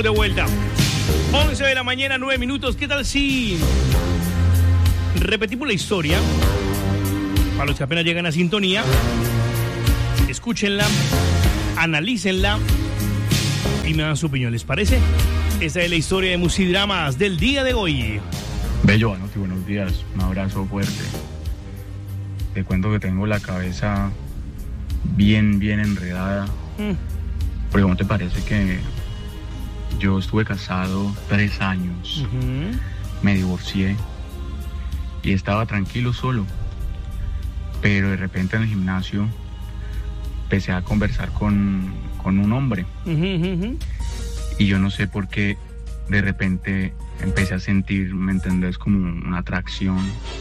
estamos de vuelta. 11 de la mañana, 9 minutos. ¿Qué tal si repetimos la historia? Para los que apenas llegan a sintonía, escúchenla, analícenla y me dan su opinión, ¿les parece? Esta es la historia de Musidramas del día de hoy. Bello, Anotti, buenos días. Un abrazo fuerte. Te cuento que tengo la cabeza bien enredada. Porque ¿cómo te parece que yo estuve casado 3 años? Me divorcié y estaba tranquilo solo. Pero de repente en el gimnasio empecé a conversar con un hombre. Y yo no sé por qué de repente empecé a sentir, ¿me entendés? Como una atracción.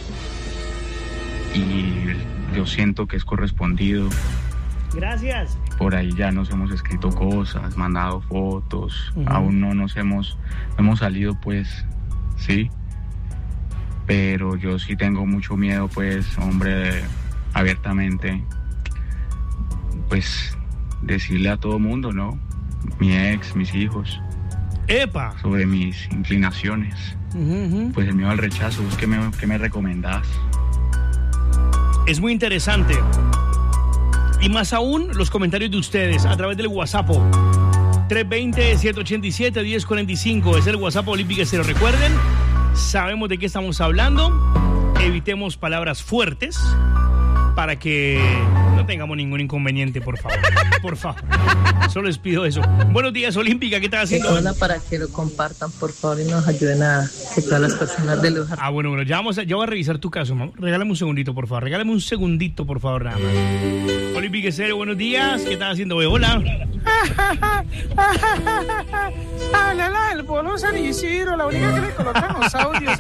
Y yo siento que es correspondido. Gracias. Por ahí ya nos hemos escrito cosas, mandado fotos. Aún no hemos salido, pues, sí. Pero yo sí tengo mucho miedo, pues, hombre, abiertamente, pues, decirle a todo mundo, ¿no? Mi ex, mis hijos. ¡Epa! Sobre mis inclinaciones. Pues el miedo al rechazo. ¿Qué me recomendás? Es muy interesante. Y más aún, los comentarios de ustedes a través del WhatsApp. 320-787-1045 es el WhatsApp Olímpica Estéreo. Recuerden, sabemos de qué estamos hablando. Evitemos palabras fuertes para que no tengamos ningún inconveniente, por favor. Por favor. Solo les pido eso. Buenos días, Olímpica. ¿Qué estás haciendo? Hola, para que lo compartan, por favor, y nos ayuden a que todas las personas de los... Bueno, ya voy a revisar tu caso, mamá. Regálame un segundito, por favor. Regálame un segundito, por favor, nada más. Olímpica Estéreo, buenos días. ¿Qué estás haciendo hoy? Hola. Habla el Polo San Isidro, la única que le colocan los audios.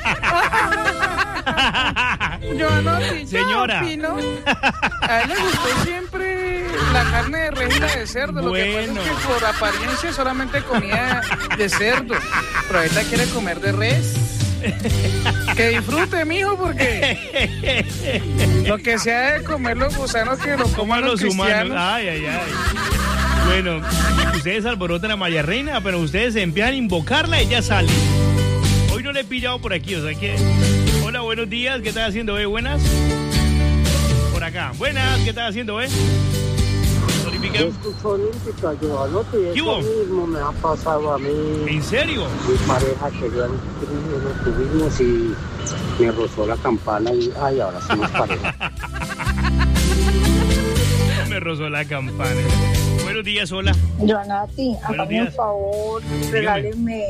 Yo Anotti, señora. Yo opino. A él le gustó siempre la carne de res y la de cerdo. Lo que pasa es que por apariencia solamente comía de cerdo, pero ahorita quiere comer de res. Que disfrute, mijo, porque lo que sea de comer los gusanos que lo coman los humanos. Ay. Bueno, ustedes alborotan a María Reina, pero ustedes se empiezan a invocarla y ya sale. Hoy no le he pillado por aquí, o sea que... Hola, buenos días, ¿qué estás haciendo, buenas? Por acá. Buenas, ¿qué estás haendo, Olímpica. Yo escucho Olímpica, yo Anotti, eso mismo me ha pasado a mí. ¿En serio? Mi pareja que yo nos tuvimos y me rozó la campana y ahora somos pareja. Me rozó la campana. Buenos días, hola. Yo Anotti, hágame un favor, regáleme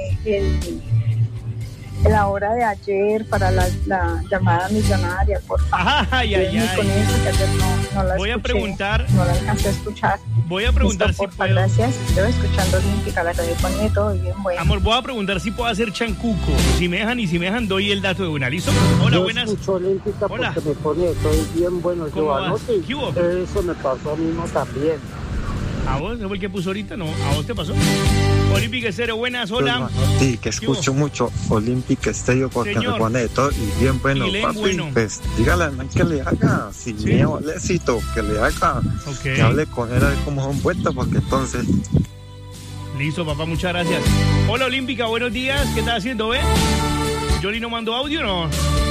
la hora de ayer para la llamada millonaria, por favor. Ay. Con eso, que ayer no la voy escuché, a preguntar. No la alcancé a escuchar. Voy a preguntar listo, si porfa, puedo. Gracias. Estoy escuchando Olímpica, la radio pone todo bien bueno. Amor, voy a preguntar si puedo hacer chancuco. Si me dejan, doy el dato de una. ¿Listo? Hola, yo buenas. Escucho Olímpica. Hola. Porque me pone todo bien bueno. Yo Anotti. ¿Qué hubo? Eso me pasó a mí también. ¿A vos? ¿No fue el que puso ahorita? No, ¿a vos te pasó? Olímpica Estéreo, buenas, hola. Sí, que escucho mucho Olímpica Estéreo porque me pone todo y bien bueno, papi. Bueno. Pues dígale al man que le haga, sin miedo al éxito, que le haga, que hable con él a ver cómo son vueltas, porque entonces... Listo, papá, muchas gracias. Hola, Olímpica, buenos días, ¿qué estás haciendo, Yoli no mandó audio, ¿no?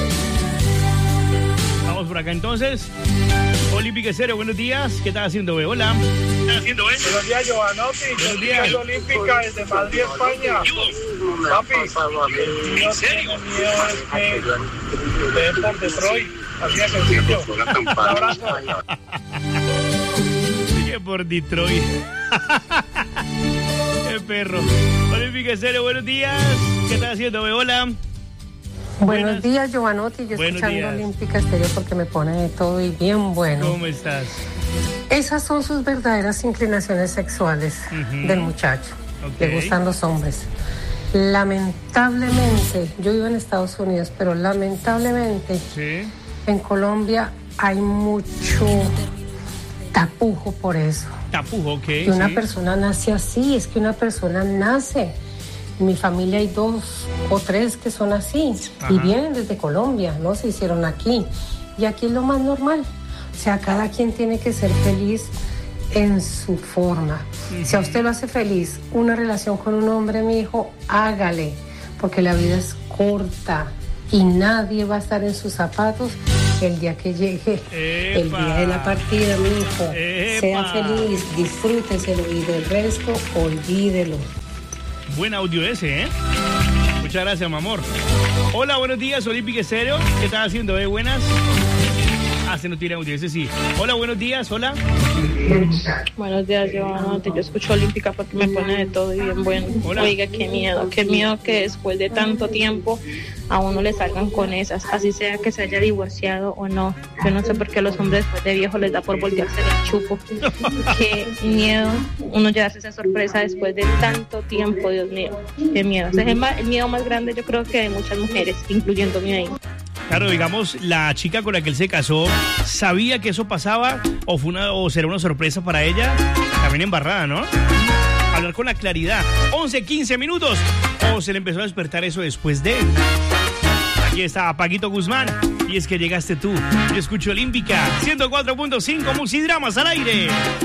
Vamos por acá, entonces. Olímpica Estéreo, buenos días, ¿qué estás haciendo, Hola. ¿Qué estás haciendo, Buenos días, Giovanotti. Buenos días, Olímpica, desde Madrid, España. Papi, ¿en serio? De por Detroit, así de sencillo. Un abrazo. Sigue por Detroit. Qué perro. Olímpica Estéreo, buenos días, ¿qué estás haciendo, Hola. Buenos días, Giovanotti. Yo escuchando Olímpica Estéreo porque me pone de todo y bien bueno. ¿Cómo estás? Esas son sus verdaderas inclinaciones sexuales del muchacho. Le gustan los hombres. Lamentablemente, yo vivo en Estados Unidos, pero lamentablemente en Colombia hay mucho tapujo por eso. Tapujo, ok. Que una persona nace así, es que una persona nace. En mi familia hay 2 o 3 que son así. Ajá. Y vienen desde Colombia, no se hicieron aquí. Y aquí es lo más normal. O sea, cada quien tiene que ser feliz en su forma. Si a usted lo hace feliz una relación con un hombre, mi hijo, hágale, porque la vida es corta y nadie va a estar en sus zapatos el día que llegue el día de la partida, mi hijo. Sea feliz, disfrúteselo y del resto, olvídelo. Buen audio ese, ¿eh? Muchas gracias, mi amor. Hola, buenos días, Olímpica Estéreo. ¿Qué estás haciendo, buenas? Se no tiene audio, ese sí. Hola, buenos días, hola. Buenos días, yo escucho Olímpica porque me pone de todo y bien bueno. Hola. Oiga, qué miedo que después de tanto tiempo a uno le salgan con esas, así sea que se haya divorciado o no. Yo no sé por qué a los hombres después de viejos les da por voltearse el chupo. Qué miedo uno llevarse esa sorpresa después de tanto tiempo, Dios mío, qué miedo. Ese es el miedo más grande, yo creo que de muchas mujeres, incluyéndome ahí. Claro, digamos, la chica con la que él se casó sabía que eso pasaba o será una sorpresa para ella, también embarrada, ¿no? Hablar con la claridad. 11, 15 minutos. O se le empezó a despertar eso después de... Aquí está Paquito Guzmán. Y es que llegaste tú. Yo escucho Olímpica 104.5 Musidramas al aire.